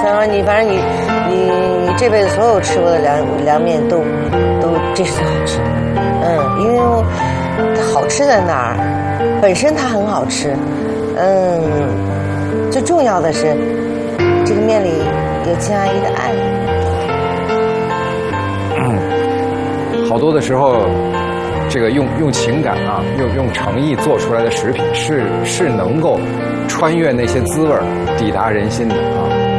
说你反正你这辈子所有吃过的凉面都这是最好吃的。因为它好吃在哪儿？本身它很好吃。最重要的是这个面里有金阿姨的爱。 好多的时候，这个用情感啊，用诚意做出来的食品是能够穿越那些滋味，抵达人心的啊。